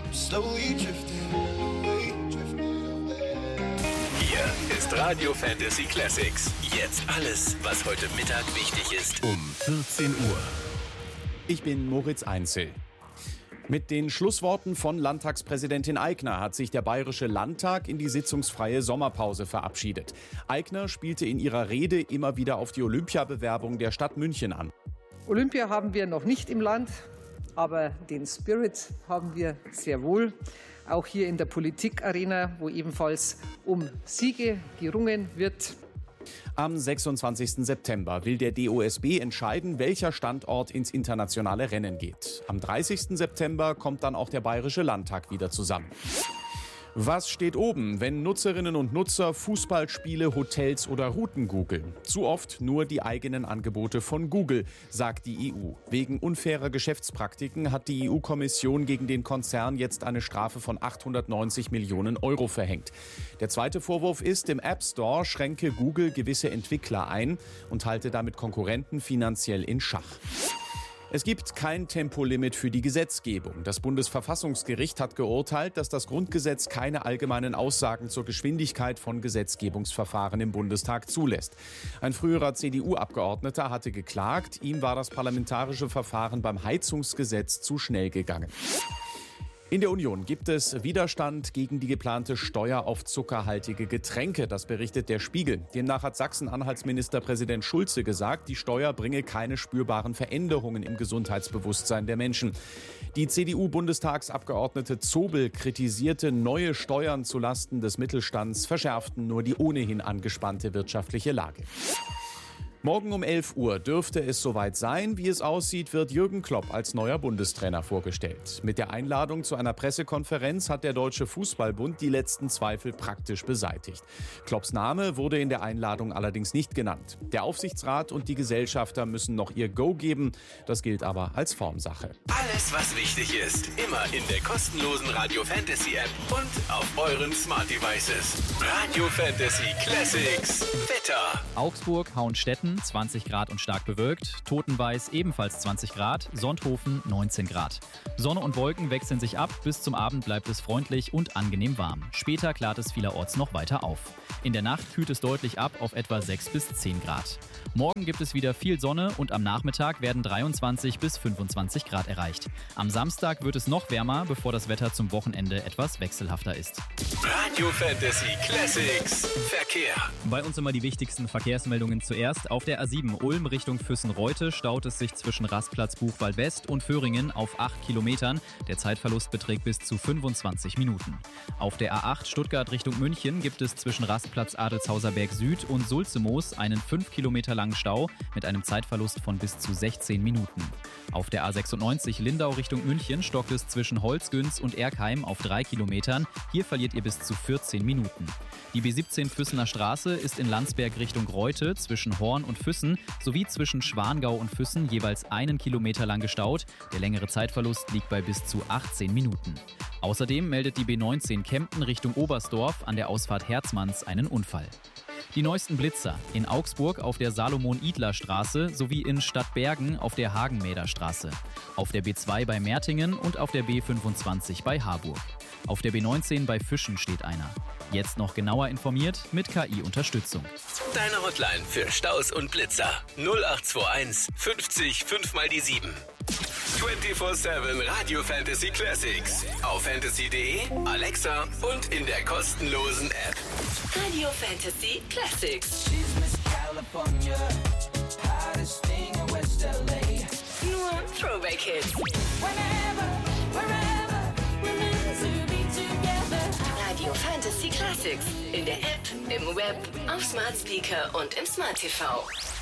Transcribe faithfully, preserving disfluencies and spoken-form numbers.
slowly drifting away, drifting away. Hier ist Radio Fantasy Classics. Jetzt alles, was heute Mittag wichtig ist. Um vierzehn Uhr. Ich bin Moritz Einzel. Mit den Schlussworten von Landtagspräsidentin Aigner hat sich der Bayerische Landtag in die sitzungsfreie Sommerpause verabschiedet. Aigner spielte in ihrer Rede immer wieder auf die Olympiabewerbung der Stadt München an. Olympia haben wir noch nicht im Land, aber den Spirit haben wir sehr wohl. Auch hier in der Politikarena, wo ebenfalls um Siege gerungen wird. Am sechsundzwanzigsten September will der D O S B entscheiden, welcher Standort ins internationale Rennen geht. Am dreißigsten September kommt dann auch der Bayerische Landtag wieder zusammen. Was steht oben, wenn Nutzerinnen und Nutzer Fußballspiele, Hotels oder Routen googeln? Zu oft nur die eigenen Angebote von Google, sagt die E U. Wegen unfairer Geschäftspraktiken hat die E U-Kommission gegen den Konzern jetzt eine Strafe von achthundertneunzig Millionen Euro verhängt. Der zweite Vorwurf ist, im App Store schränke Google gewisse Entwickler ein und halte damit Konkurrenten finanziell in Schach. Es gibt kein Tempolimit für die Gesetzgebung. Das Bundesverfassungsgericht hat geurteilt, dass das Grundgesetz keine allgemeinen Aussagen zur Geschwindigkeit von Gesetzgebungsverfahren im Bundestag zulässt. Ein früherer C D U-Abgeordneter hatte geklagt, ihm war das parlamentarische Verfahren beim Heizungsgesetz zu schnell gegangen. In der Union gibt es Widerstand gegen die geplante Steuer auf zuckerhaltige Getränke. Das berichtet der Spiegel. Demnach hat Sachsen-Anhalts Ministerpräsident Schulze gesagt, die Steuer bringe keine spürbaren Veränderungen im Gesundheitsbewusstsein der Menschen. Die C D U-Bundestagsabgeordnete Zobel kritisierte, neue Steuern zulasten des Mittelstands verschärften nur die ohnehin angespannte wirtschaftliche Lage. Morgen um elf Uhr dürfte es soweit sein. Wie es aussieht, wird Jürgen Klopp als neuer Bundestrainer vorgestellt. Mit der Einladung zu einer Pressekonferenz hat der Deutsche Fußballbund die letzten Zweifel praktisch beseitigt. Klopps Name wurde in der Einladung allerdings nicht genannt. Der Aufsichtsrat und die Gesellschafter müssen noch ihr Go geben. Das gilt aber als Formsache. Alles, was wichtig ist, immer in der kostenlosen Radio Fantasy App und auf euren Smart Devices. Radio Fantasy Classics. Wetter. Augsburg, Hauenstetten zwanzig Grad und stark bewölkt. Totenweiß ebenfalls zwanzig Grad. Sonthofen neunzehn Grad. Sonne und Wolken wechseln sich ab. Bis zum Abend bleibt es freundlich und angenehm warm. Später klart es vielerorts noch weiter auf. In der Nacht kühlt es deutlich ab auf etwa sechs bis zehn Grad. Morgen gibt es wieder viel Sonne und am Nachmittag werden dreiundzwanzig bis fünfundzwanzig Grad erreicht. Am Samstag wird es noch wärmer, bevor das Wetter zum Wochenende etwas wechselhafter ist. Radio Fantasy Classics. Verkehr. Bei uns immer die wichtigsten Verkehrsmeldungen zuerst. Auf der A sieben Ulm Richtung Füssen-Reute staut es sich zwischen Rastplatz Buchwald West und Föhringen auf acht Kilometern. Der Zeitverlust beträgt bis zu fünfundzwanzig Minuten. Auf der A acht Stuttgart Richtung München gibt es zwischen Rastplatz Adelshauser-Berg Süd und Sulzemoos einen fünf Kilometer langen Stau mit einem Zeitverlust von bis zu sechzehn Minuten. Auf der A sechsundneunzig Lindau Richtung München stockt es zwischen Holzgünz und Erkheim auf drei Kilometern. Hier verliert ihr bis zu vierzehn Minuten. Die B siebzehn Füssener Straße ist in Landsberg Richtung Reute zwischen Horn und Füssen sowie zwischen Schwangau und Füssen jeweils einen Kilometer lang gestaut. Der längere Zeitverlust liegt bei bis zu achtzehn Minuten. Außerdem meldet die B neunzehn Kempten Richtung Oberstdorf an der Ausfahrt Herzmanns einen Unfall. Die neuesten Blitzer in Augsburg auf der Salomon-Idler-Straße sowie in Stadtbergen auf der Hagenmäder-Straße. Auf der B zwei bei Mertingen und auf der B fünfundzwanzig bei Harburg. Auf der B neunzehn bei Fischen steht einer. Jetzt noch genauer informiert mit K I-Unterstützung. Deine Hotline für Staus und Blitzer. null acht zwei eins fünfzig fünf mal die sieben. vierundzwanzig sieben Radio Fantasy Classics. Auf fantasy punkt de, Alexa und in der kostenlosen App. Radio Fantasy Classics. She's Miss California, hottest thing in West L A. Nur Throwback Hits. Whenever, wherever, we're meant to be together. Radio Fantasy Classics. In der App, im Web, auf Smart Speaker und im Smart T V.